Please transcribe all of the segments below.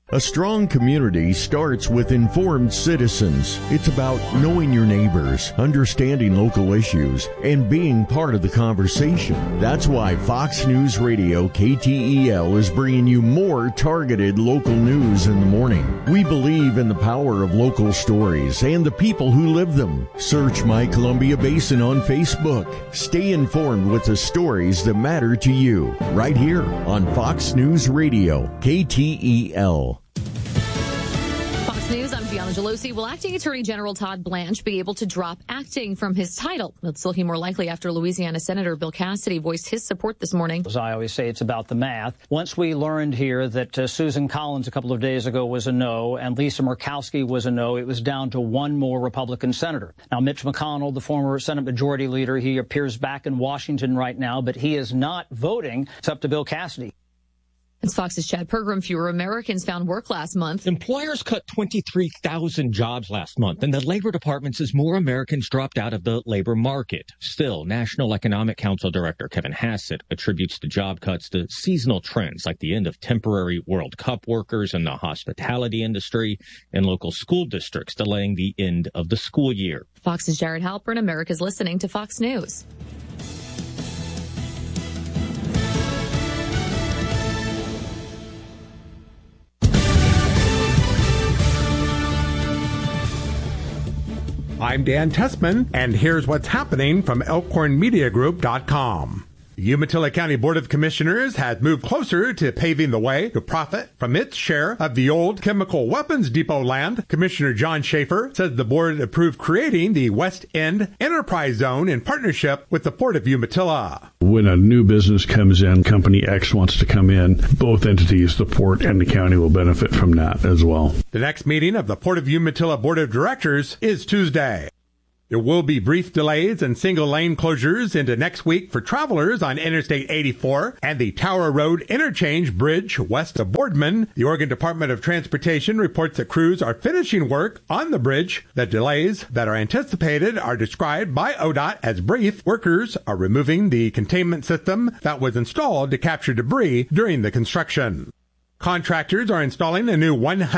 A strong community starts with informed citizens. It's about knowing your neighbors, understanding local issues, and being part of the conversation. That's why Fox News Radio KTEL is bringing you more targeted local news in the morning. We believe in the power of local stories and the people who live them. Search My Columbia Basin on Facebook. Stay informed with the stories that matter to you right here on Fox News Radio KTEL. News, I'm Gianna Gelosi. Will Acting Attorney General Todd Blanche be able to drop acting from his title? It's looking more likely after Louisiana Senator Bill Cassidy voiced his support this morning. As I always say, it's about the math. Once we learned here that Susan Collins a couple of days ago was a no and Lisa Murkowski was a no, it was down to one more Republican senator. Now, Mitch McConnell, the former Senate Majority Leader, he appears back in Washington right now, but he is not voting. It's up to Bill Cassidy. It's Fox's Chad Pergram. Fewer Americans found work last month. Employers cut 23,000 jobs last month, and the Labor Department says more Americans dropped out of the labor market. Still, National Economic Council Director Kevin Hassett attributes the job cuts to seasonal trends like the end of temporary World Cup workers in the hospitality industry and local school districts delaying the end of the school year. Fox's Jared Halpern. America's listening to Fox News. I'm Dan Tessman, and here's what's happening from ElkhornMediaGroup.com. The Umatilla County Board of Commissioners has moved closer to paving the way to profit from its share of the old chemical weapons depot land. Commissioner John Schaefer says the board approved creating the West End Enterprise Zone in partnership with the Port of Umatilla. When a new business comes in, Company X wants to come in, both entities, the port and the county, will benefit from that as well. The next meeting of the Port of Umatilla Board of Directors is Tuesday. There will be brief delays and single-lane closures into next week for travelers on Interstate 84 and the Tower Road Interchange Bridge west of Boardman. The Oregon Department of Transportation reports that crews are finishing work on the bridge. The delays that are anticipated are described by ODOT as brief. Workers are removing the containment system that was installed to capture debris during the construction. Contractors are installing a new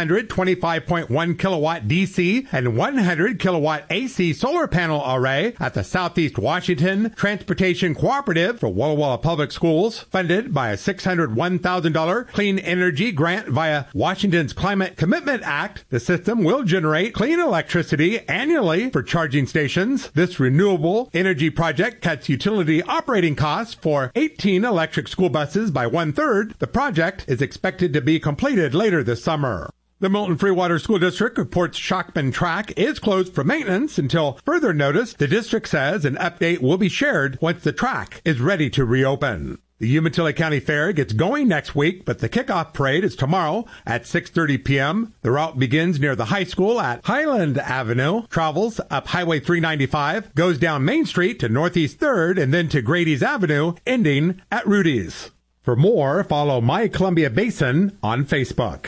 125.1 kilowatt DC and 100 kilowatt AC solar panel array at the Southeast Washington Transportation Cooperative for Walla Walla Public Schools, funded by a $601,000 clean energy grant via Washington's Climate Commitment Act. The system will generate clean electricity annually for charging stations. This renewable energy project cuts utility operating costs for 18 electric school buses by 1/3. The project is expected to be completed later this summer. The Milton Freewater School District reports Shockman Track is closed for maintenance until further notice. The district says an update will be shared once the track is ready to reopen. The Umatilla County Fair gets going next week, but the kickoff parade is tomorrow at 6:30 p.m. The route begins near the high school at Highland Avenue, travels up Highway 395, goes down Main Street to Northeast 3rd, and then to Grady's Avenue, ending at Rudy's. For more, follow My Columbia Basin on Facebook.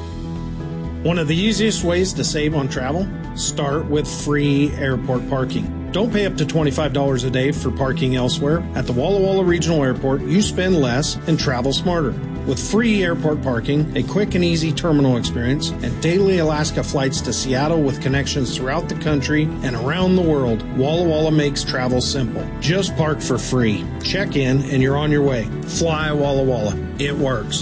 One of the easiest ways to save on travel? Start with free airport parking. Don't pay up to $25 a day for parking elsewhere. At the Walla Walla Regional Airport, you spend less and travel smarter. With free airport parking, a quick and easy terminal experience, and daily Alaska flights to Seattle with connections throughout the country and around the world, Walla Walla makes travel simple. Just park for free. Check in and you're on your way. Fly Walla Walla. It works.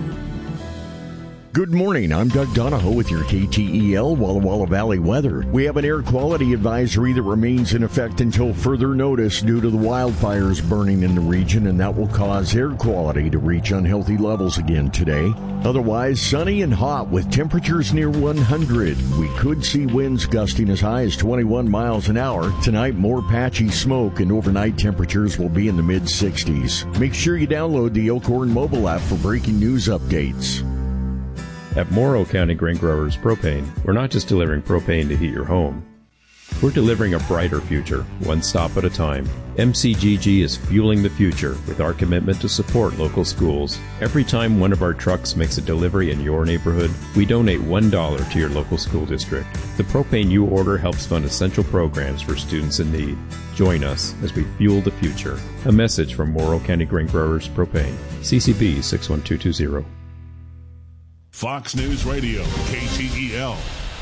Good morning. I'm Doug Donahoe with your KTEL Walla Walla Valley weather. We have an air quality advisory that remains in effect until further notice due to the wildfires burning in the region, and that will cause air quality to reach unhealthy levels again today. Otherwise, sunny and hot with temperatures near 100. We could see winds gusting as high as 21 miles an hour. Tonight, more patchy smoke, and overnight temperatures will be in the mid-60s. Make sure you download the Elkhorn mobile app for breaking news updates. At Morrow County Grain Growers Propane, we're not just delivering propane to heat your home. We're delivering a brighter future, one stop at a time. MCGG is fueling the future with our commitment to support local schools. Every time one of our trucks makes a delivery in your neighborhood, we donate $1 to your local school district. The propane you order helps fund essential programs for students in need. Join us as we fuel the future. A message from Morrow County Grain Growers Propane. CCB 61220. Fox News Radio, KTEL.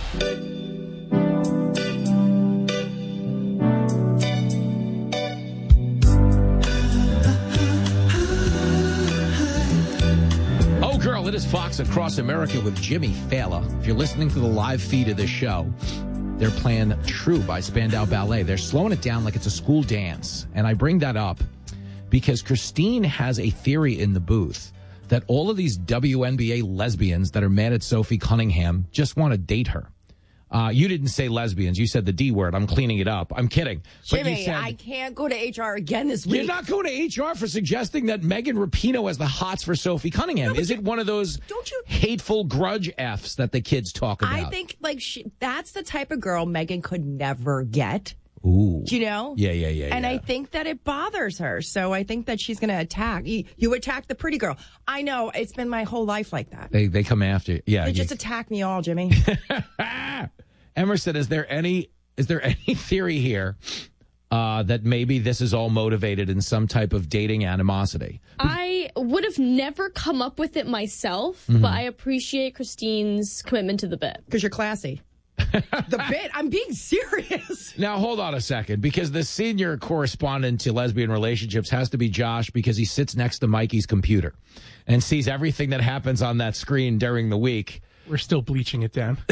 Oh, girl, it is Fox Across America with Jimmy Fallon. If you're listening to the live feed of this show, they're playing True by Spandau Ballet. They're slowing it down like it's a school dance. And I bring that up because Christine has a theory in the booth that all of these WNBA lesbians that are mad at Sophie Cunningham just want to date her. You didn't say lesbians. You said the D word. I'm cleaning it up. I'm kidding. Jimmy, I can't go to HR again this week. You're not going to HR for suggesting that Megan Rapinoe has the hots for Sophie Cunningham. Is it one of those hateful grudge Fs that the kids talk about? I think that's the type of girl Megan could never get. Ooh. Do you know? Yeah. And I think that it bothers her. So I think that she's going to attack. You attack the pretty girl. I know. It's been my whole life like that. They come after you. Yeah. They just attack me all, Jimmy. Emerson, is there any theory here that maybe this is all motivated in some type of dating animosity? I would have never come up with it myself, but I appreciate Christine's commitment to the bit. Because you're classy. The bit? I'm being serious. Now, hold on a second, because the senior correspondent to lesbian relationships has to be Josh, because he sits next to Mikey's computer and sees everything that happens on that screen during the week. We're still bleaching it down.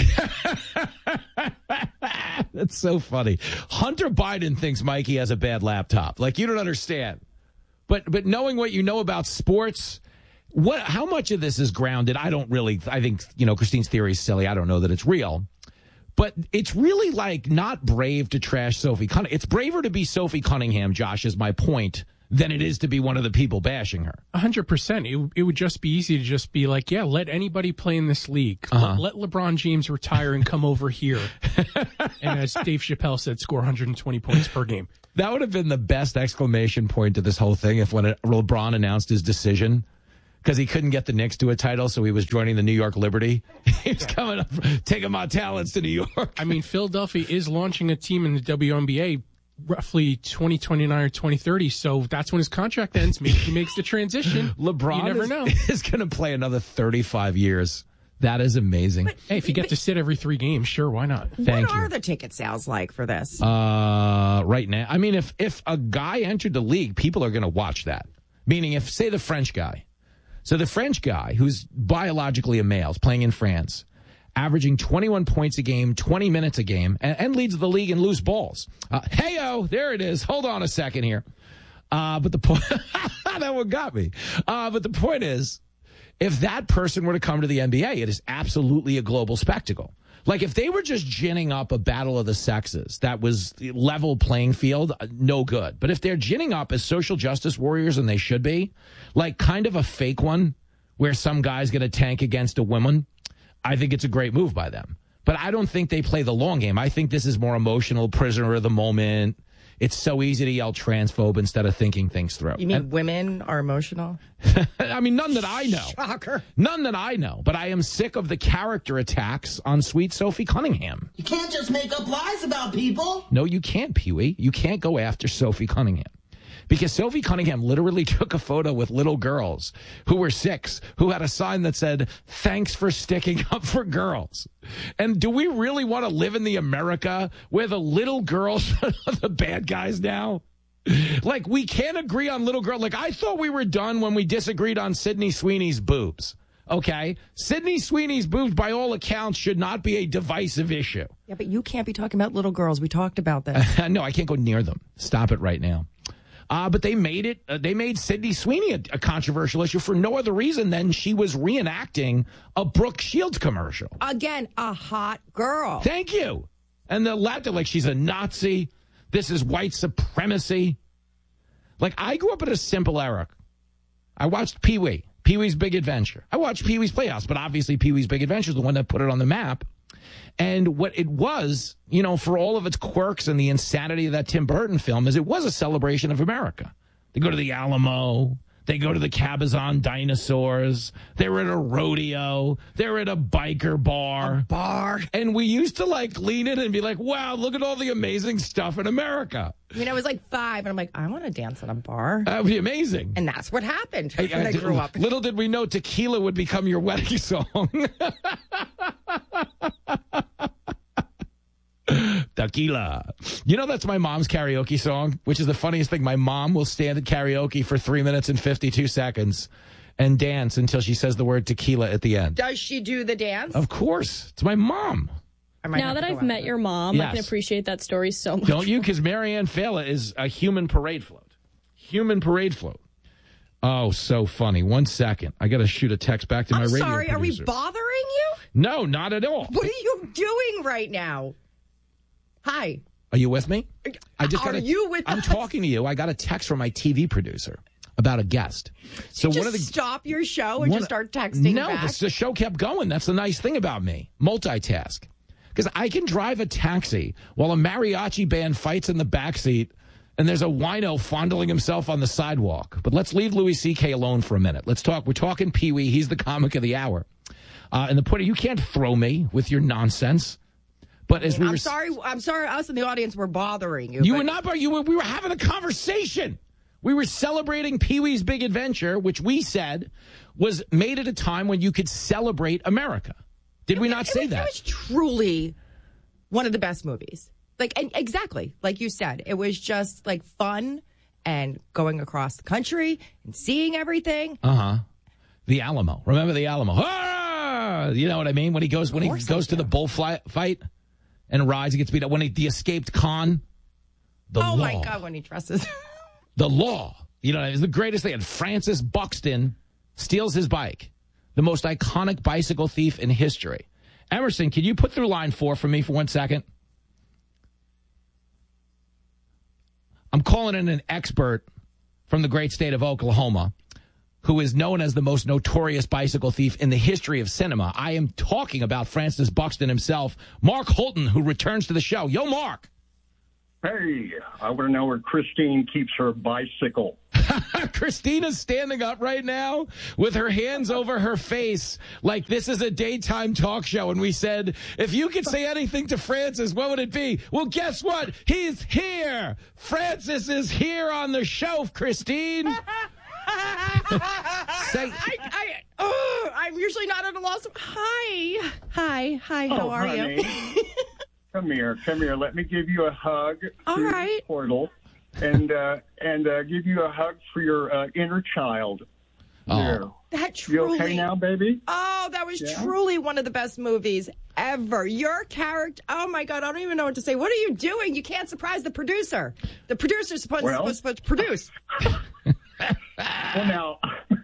That's so funny. Hunter Biden thinks Mikey has a bad laptop. Like, you don't understand. But knowing what you know about sports, how much of this is grounded? I think, Christine's theory is silly. I don't know that it's real. But it's really not brave to trash Sophie Cunningham. It's braver to be Sophie Cunningham, Josh, is my point, than it is to be one of the people bashing her. 100%. It would just be easy to just be like, yeah, let anybody play in this league. Let LeBron James retire and come over here. And as Dave Chappelle said, score 120 points per game. That would have been the best exclamation point to this whole thing if when LeBron announced his decision. Because he couldn't get the Knicks to a title, so he was joining the New York Liberty. He was coming up, taking my talents to New York. I mean, Philadelphia is launching a team in the WNBA roughly 2029 or 2030, so that's when his contract ends. Maybe he makes the transition. LeBron you never know. is going to play another 35 years. That is amazing. Hey, if you get to sit every 3 games, sure, why not? Thank you. What are the ticket sales like for this? Right now, I mean, if a guy entered the league, people are going to watch that. Meaning, if, say, the French guy. So the French guy, who's biologically a male, is playing in France, averaging 21 points a game, 20 minutes a game, and leads the league in loose balls. Hey-o, there it is. Hold on a second here. But the point, that one got me. But the point is, if that person were to come to the NBA, it is absolutely a global spectacle. Like, if they were just ginning up a battle of the sexes that was level playing field, no good. But if they're ginning up as social justice warriors, and they should be, like kind of a fake one where some guy's going to tank against a woman, I think it's a great move by them. But I don't think they play the long game. I think this is more emotional, prisoner of the moment. It's so easy to yell transphobe instead of thinking things through. You mean women are emotional? I mean, none that I know. Shocker. None that I know. But I am sick of the character attacks on sweet Sophie Cunningham. You can't just make up lies about people. No, you can't, Pee-wee. You can't go after Sophie Cunningham. Because Sophie Cunningham literally took a photo with little girls who were 6, who had a sign that said, "Thanks for sticking up for girls." And do we really want to live in the America where the little girls are the bad guys now? Like, we can't agree on little girls. Like, I thought we were done when we disagreed on Sydney Sweeney's boobs. Okay? Sydney Sweeney's boobs, by all accounts, should not be a divisive issue. Yeah, but you can't be talking about little girls. We talked about that. No, I can't go near them. Stop it right now. But they made it. They made Sydney Sweeney a controversial issue for no other reason than she was reenacting a Brooke Shields commercial. Again, a hot girl. Thank you. And the left are like, she's a Nazi. This is white supremacy. Like, I grew up in a simple era. I watched Pee-wee, Pee-wee's Big Adventure. I watched Pee-wee's Playhouse, but obviously Pee-wee's Big Adventure is the one that put it on the map. And what it was, you know, for all of its quirks and the insanity of that Tim Burton film, is it was a celebration of America. They go to the Alamo. They go to the Cabazon dinosaurs. They were at a rodeo. They were at a biker bar. A bar. And we used to, like, lean in and be like, wow, look at all the amazing stuff in America. I mean, I was like 5, and I'm like, I want to dance in a bar. That would be amazing. And that's what happened when I grew up. Little did we know tequila would become your wedding song. Tequila. You know, that's my mom's karaoke song, which is the funniest thing. My mom will stand at karaoke for 3 minutes and 52 seconds and dance until she says the word tequila at the end. Does she do the dance? Of course. It's my mom. Now that I've met your mom, yes. I can appreciate that story so much. Don't you? Because Marianne Fela is a human parade float. Human parade float. Oh, so funny. 1 second. I got to shoot a text back to my radio sorry, producer. Are we bothering you? No, not at all. What are you doing right now? Hi. Are you with me? You with I'm us? talking to you. I got a text from my TV producer about a guest. So stop your show and just start texting back? No, the show kept going. That's the nice thing about me. Multitask. Because I can drive a taxi while a mariachi band fights in the backseat and there's a wino fondling himself on the sidewalk. But let's leave Louis C.K. alone for a minute. Let's talk. We're talking Pee-wee. He's the comic of the hour. And the point, you can't throw me with your nonsense. But as I'm sorry, us in the audience were bothering you. You were not, we were having a conversation. We were celebrating Pee-wee's Big Adventure, which we said was made at a time when you could celebrate America. Did we not say that? It was truly one of the best movies. Exactly, like you said. It was just like fun and going across the country and seeing everything. The Alamo. Remember the Alamo? Ah! You know what I mean? When he goes to the bullfight and rides, he gets beat up. When the escaped con, law. My God, when he dresses. The law. You know, it's the greatest thing. And Francis Buxton steals his bike. The most iconic bicycle thief in history. Emerson, can you put through line 4 for me for 1 second? I'm calling in an expert from the great state of Oklahoma who is known as the most notorious bicycle thief in the history of cinema. I am talking about Francis Buxton himself, Mark Holton, who returns to the show. Yo, Mark. Hey, I want to know where Christine keeps her bicycle. Christina's standing up right now with her hands over her face like this is a daytime talk show. And we said, if you could say anything to Francis, what would it be? Well, guess what? He's here. Francis is here on the show, Christine. I'm usually not at a loss. Hi, how are honey. you? Come here. Let me give you a hug through right. the portal and give you a hug for your inner child. Oh. That truly. You okay now, baby? Oh, that was truly one of the best movies ever. Your character. Oh my God, I don't even know what to say. What are you doing? You can't surprise the producer. The producer's supposed to produce. Well, now,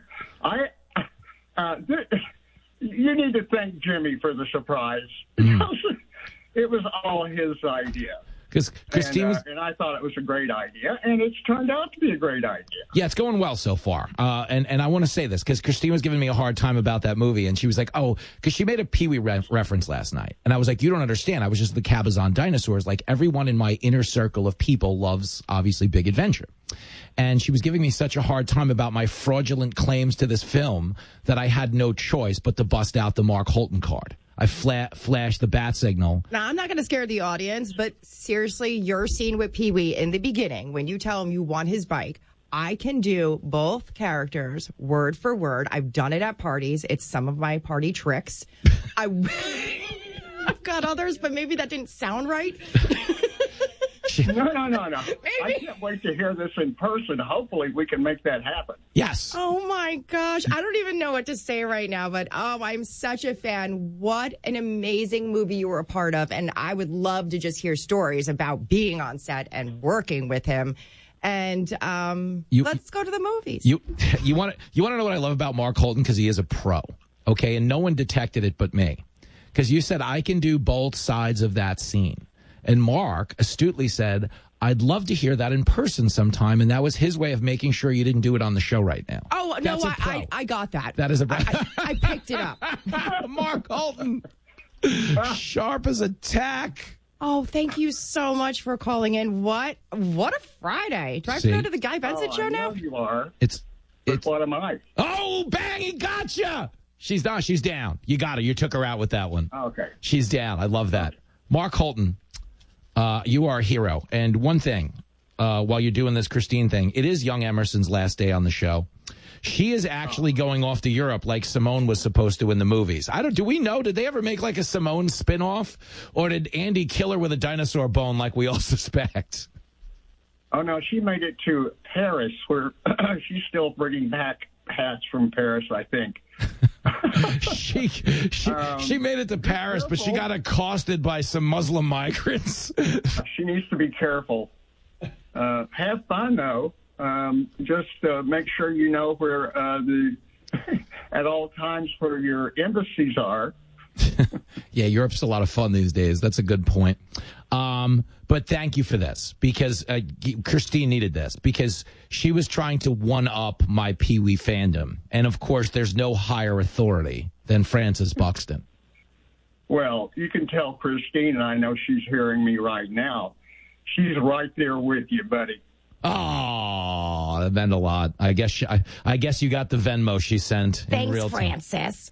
you need to thank Jimmy for the surprise. It was all his idea. Because Christine and I thought it was a great idea, and it's turned out to be a great idea. Yeah, it's going well so far. And I want to say this, because Christine was giving me a hard time about that movie, and she was like, because she made a Pee-wee reference last night. And I was like, you don't understand. I was just the Cabazon dinosaurs. Like, everyone in my inner circle of people loves, obviously, Big Adventure. And she was giving me such a hard time about my fraudulent claims to this film that I had no choice but to bust out the Mark Holton card. I flashed the bat signal. Now, I'm not going to scare the audience, but seriously, your scene with Pee-wee in the beginning, when you tell him you want his bike, I can do both characters word for word. I've done it at parties. It's some of my party tricks. I've got others, but maybe that didn't sound right. No. I can't wait to hear this in person. Hopefully we can make that happen. Yes. Oh, my gosh. I don't even know what to say right now, but I'm such a fan. What an amazing movie you were a part of. And I would love to just hear stories about being on set and working with him. And let's go to the movies. You want to know what I love about Mark Holton? Because he is a pro. Okay. And no one detected it but me. Because you said I can do both sides of that scene. And Mark astutely said, I'd love to hear that in person sometime. And that was his way of making sure you didn't do it on the show right now. Oh, that's no, I got that. That is a I picked it up. Mark Holton. Sharp as a tack. Oh, thank you so much for calling in. What a Friday. Do I have to go to the Guy Benson show now? I know you are. But what am I? Oh, bang, he got you. She's down. You got her. You took her out with that one. Okay. She's down. I love that. Mark Holton. You are a hero. And one thing, while you're doing this Christine thing. It is young Emerson's last day on the show. She is actually going off to Europe like Simone was supposed to in the movies. Do we know? Did they ever make like a Simone spinoff? Or did Andy kill her with a dinosaur bone like we all suspect? Oh, no, she made it to Paris, where she's still bringing back hats from Paris, I think. She made it to Paris, but she got accosted by some Muslim migrants. She needs to be careful. Have fun, though. Just make sure you know where at all times where your embassies are. Yeah, Europe's a lot of fun these days. That's a good point. But thank you for this, because Christine needed this, because she was trying to one-up my Pee Wee fandom. And, of course, there's no higher authority than Frances Buxton. Well, you can tell Christine, and I know she's hearing me right now. She's right there with you, buddy. Oh, that meant a lot. I guess you got the Venmo she sent. Thanks, in real time. Frances.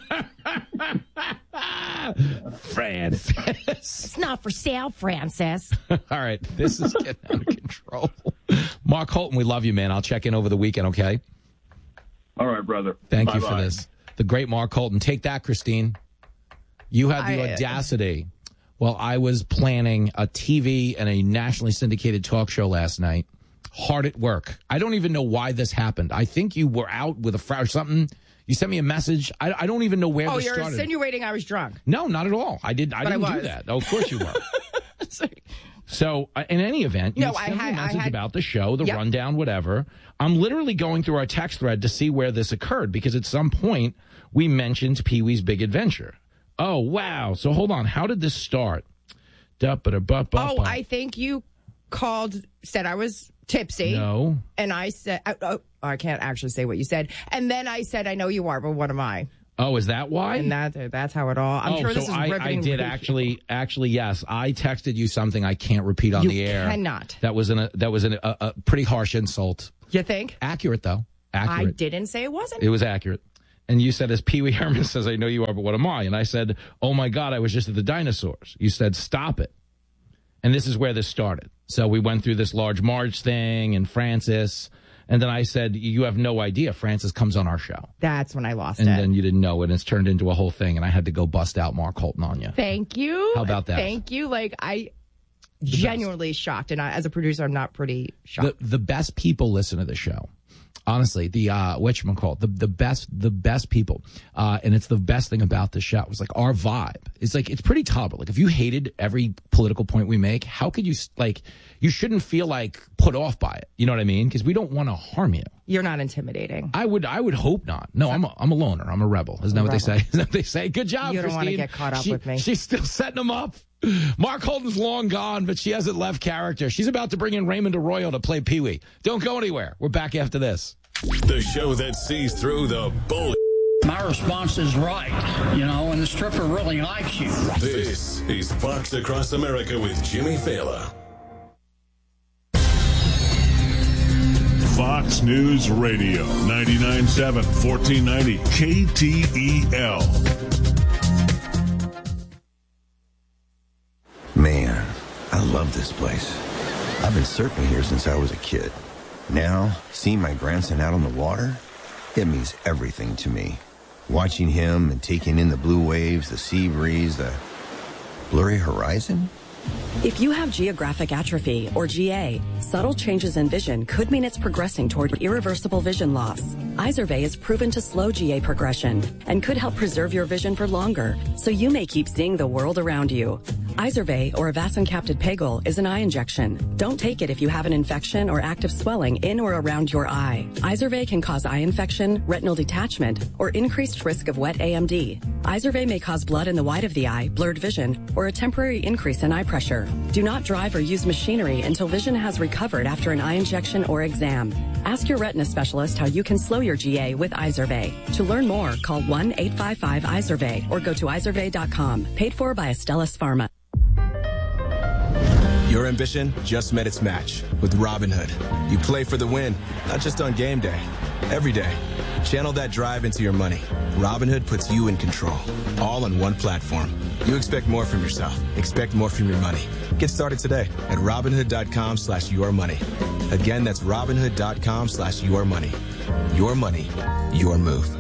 Frances. It's not for sale, Frances. All right, this is getting out of control. Mark Holton, we love you, man. I'll check in over the weekend, okay? All right, brother. Thank you for this. The great Mark Holton. Take that, Christine. You had the audacity. Well, I was planning a TV and a nationally syndicated talk show last night. Hard at work. I don't even know why this happened. I think you were out with a friend or something. You sent me a message. I don't even know where this started. Oh, you're insinuating I was drunk. No, not at all. I didn't do that. Oh, of course you were. So, in any event, you sent me a message about the show, the rundown, whatever. I'm literally going through our text thread to see where this occurred, because at some point we mentioned Pee-wee's Big Adventure. Oh, wow. So hold on. How did this start? I think you said I was tipsy. No. And I said, I can't actually say what you said. And then I said, I know you are, but what am I? Oh, is that why? And that's how it all. I'm sure this is riveting. I did actually, yes. I texted you something I can't repeat on the air. You cannot. That was a pretty harsh insult. You think? Accurate, though. Accurate. I didn't say it wasn't. It was accurate. And you said, as Pee Wee Herman says, I know you are, but what am I? And I said, oh, my God, I was just at the dinosaurs. You said, stop it. And this is where this started. So we went through this Large Marge thing and Frances. And then I said, you have no idea. Frances comes on our show. That's when I lost it. And then you didn't know it. And it's turned into a whole thing. And I had to go bust out Mark Holton on you. Thank you. How about that? Thank you. I genuinely shocked. And as a producer, I'm not pretty shocked. The best people listen to the show. Honestly, the best people, and it's the best thing about the show. It's like our vibe. It's like, it's pretty tolerable. Like, if you hated every political point we make, how could you, you shouldn't feel like put off by it. You know what I mean? Because we don't want to harm you. You're not intimidating. I would hope not. No, I'm a loner. I'm a rebel. Isn't that what they say? Isn't that what they say? Good job, You don't Christine. want to get caught up with me. She's still setting them up. Mark Holton's long gone, but she hasn't left character. She's about to bring in Raymond Arroyo to play Pee Wee. Don't go anywhere. We're back after this. The show that sees through the bull. My response is right, and the stripper really likes you. This is Fox Across America with Jimmy Fallon. Fox News Radio, 99.7, 1490 KTEL. Man, I love this place. I've been surfing here since I was a kid. Now, seeing my grandson out on the water, it means everything to me. Watching him and taking in the blue waves, the sea breeze, the blurry horizon. If you have geographic atrophy, or GA, subtle changes in vision could mean it's progressing toward irreversible vision loss. Izervay is proven to slow GA progression and could help preserve your vision for longer, so you may keep seeing the world around you. Izervay, or avacincaptad pegol, is an eye injection. Don't take it if you have an infection or active swelling in or around your eye. Izervay can cause eye infection, retinal detachment, or increased risk of wet AMD. Izervay may cause blood in the white of the eye, blurred vision, or a temporary increase in eye pressure. Do not drive or use machinery until vision has recovered after an eye injection or exam. Ask your retina specialist how you can slow your GA with Izervay. To learn more, call 1-855-IZERVAY or go to izervay.com. Paid for by Astellas Pharma. Your ambition just met its match with Robinhood. You play for the win, not just on game day, every day. Channel that drive into your money. Robinhood puts you in control, all on one platform. You expect more from yourself. Expect more from your money. Get started today at Robinhood.com/yourmoney. Again, that's Robinhood.com/yourmoney. Your money, your move.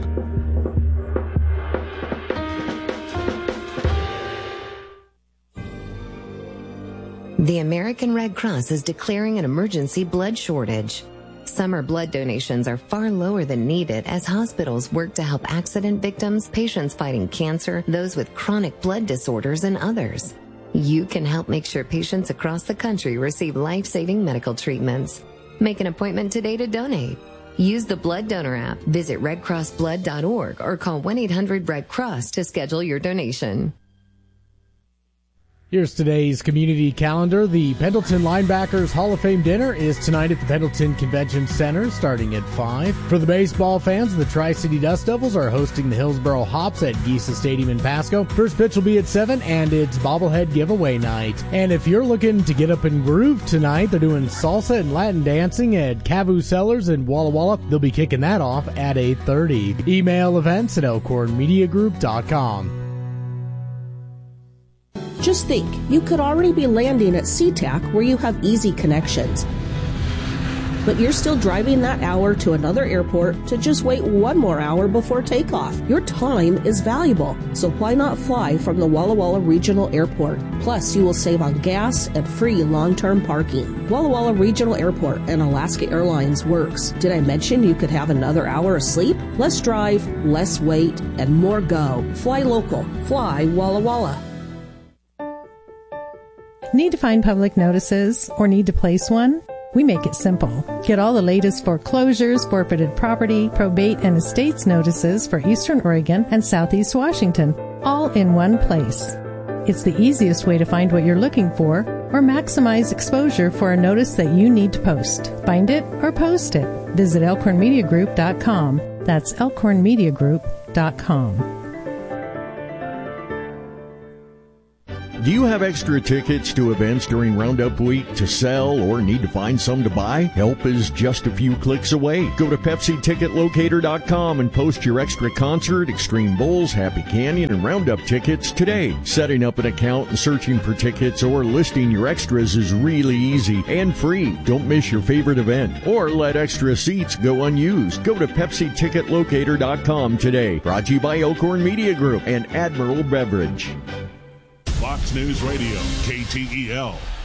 The American Red Cross is declaring an emergency blood shortage. Summer blood donations are far lower than needed as hospitals work to help accident victims, patients fighting cancer, those with chronic blood disorders, and others. You can help make sure patients across the country receive life-saving medical treatments. Make an appointment today to donate. Use the Blood Donor app, visit redcrossblood.org, or call 1-800-RED-CROSS to schedule your donation. Here's today's community calendar. The Pendleton Linebackers Hall of Fame dinner is tonight at the Pendleton Convention Center starting at 5. For the baseball fans, the Tri-City Dust Devils are hosting the Hillsboro Hops at Geisa Stadium in Pasco. First pitch will be at 7, and it's bobblehead giveaway night. And if you're looking to get up and groove tonight, they're doing salsa and Latin dancing at Cavu Cellars in Walla Walla. They'll be kicking that off at 8:30. Email events at elkhornmediagroup.com. Just think, you could already be landing at SeaTac where you have easy connections. But you're still driving that hour to another airport to just wait one more hour before takeoff. Your time is valuable, so why not fly from the Walla Walla Regional Airport? Plus, you will save on gas and free long-term parking. Walla Walla Regional Airport and Alaska Airlines works. Did I mention you could have another hour of sleep? Less drive, less wait, and more go. Fly local. Fly Walla Walla. Need to find public notices or need to place one? We make it simple. Get all the latest foreclosures, forfeited property, probate, and estates notices for Eastern Oregon and Southeast Washington, all in one place. It's the easiest way to find what you're looking for or maximize exposure for a notice that you need to post. Find it or post it. Visit elkhornmediagroup.com. That's elkhornmediagroup.com. Do you have extra tickets to events during Roundup Week to sell or need to find some to buy? Help is just a few clicks away. Go to PepsiTicketLocator.com and post your extra concert, Extreme Bowls, Happy Canyon, and Roundup tickets today. Setting up an account and searching for tickets or listing your extras is really easy and free. Don't miss your favorite event or let extra seats go unused. Go to PepsiTicketLocator.com today. Brought to you by Elkhorn Media Group and Admiral Beverage. Fox News Radio, KTEL.